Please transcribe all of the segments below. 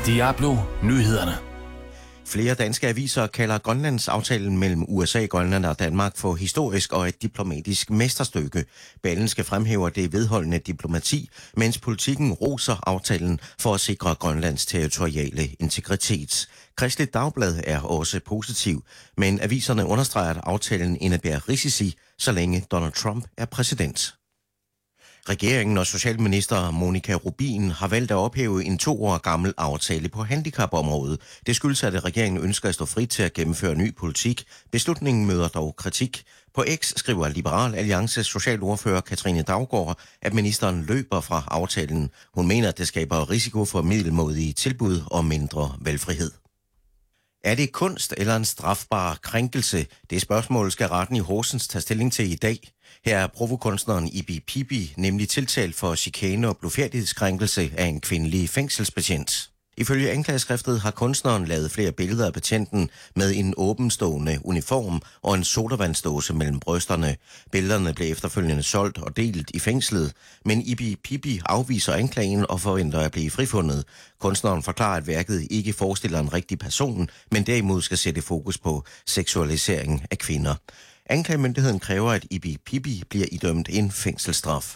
Diablo Nyhederne. Flere danske aviser kalder Grønlandsaftalen mellem USA, Grønland og Danmark for historisk og et diplomatisk mesterstykke. Berlingske fremhæver det vedholdende diplomati, mens Politikken roser aftalen for at sikre Grønlands territoriale integritet. Kristeligt Dagblad er også positiv, men aviserne understreger, at aftalen indebærer risici, så længe Donald Trump er præsident. Regeringen og socialminister Monica Rubin har valgt at ophæve en 2 år gammel aftale på handicapområdet. Det skyldes, at regeringen ønsker at stå frit til at gennemføre ny politik. Beslutningen møder dog kritik. På X skriver Liberal Alliances socialordfører Katrine Daugaard, at ministeren løber fra aftalen. Hun mener, at det skaber risiko for middelmådige tilbud og mindre valgfrihed. Er det kunst eller en strafbar krænkelse? Det spørgsmål skal retten i Horsens tage stilling til i dag. Her er provokunstneren Ibi Pibi nemlig tiltalt for chikane og blufærdighedskrænkelse af en kvindelig fængselsbetjent. Ifølge anklageskriftet har kunstneren lavet flere billeder af betjenten med en åbenstående uniform og en sodavandsdåse mellem brysterne. Billederne blev efterfølgende solgt og delt i fængslet, men Ibi Pibi afviser anklagen og forventer at blive frifundet. Kunstneren forklarer, at værket ikke forestiller en rigtig person, men derimod skal sætte fokus på seksualisering af kvinder. Anklagemyndigheden kræver, at Ibi Pibi bliver idømt en fængselsstraf.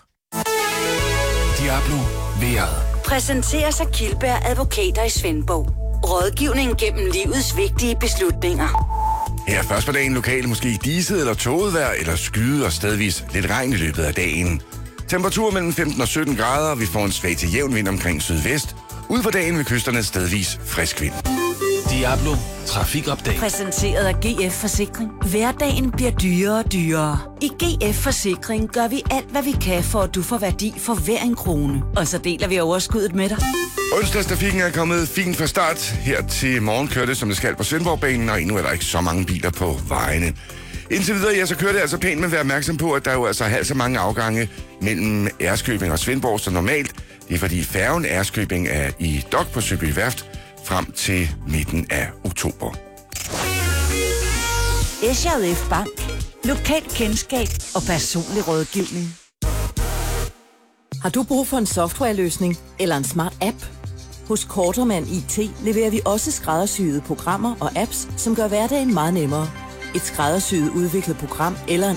Diablo Vejret. Præsenteres af Kildberg Advokater i Svendborg. Rådgivning gennem livets vigtige beslutninger. Her først på dagen lokale måske diset eller tåget eller skyde og stedvis lidt regn i løbet af dagen. Temperatur mellem 15 og 17 grader, og vi får en svag til jævn vind omkring sydvest. Ude på dagen ved kysterne stedvis frisk vind. Diablo Trafikopdate. Præsenteret af GF Forsikring. Hverdagen bliver dyrere og dyrere. I GF Forsikring gør vi alt, hvad vi kan, for at du får værdi for hver en krone. Og så deler vi overskuddet med dig. Onsdagstrafikken er kommet fint fra start. Her til morgen kører det, som det skal på Svendborgbanen, og endnu er der ikke så mange biler på vejene. Indtil videre, ja, så kører det altså pænt, men vær opmærksom på, at der er jo altså halvt så mange afgange mellem Ærøskøbing og Svendborg som normalt. Det er fordi færgen Ærøskøbing er i dok på Søby Værft frem til midten af oktober. SJF Bank. Lokalt kendskab og personlig rådgivning. Har du brug for en softwareløsning eller en smart app? Hos Kortermand IT leverer vi også skræddersyede programmer og apps, som gør hverdagen meget nemmere. Et skræddersyet udviklet program eller en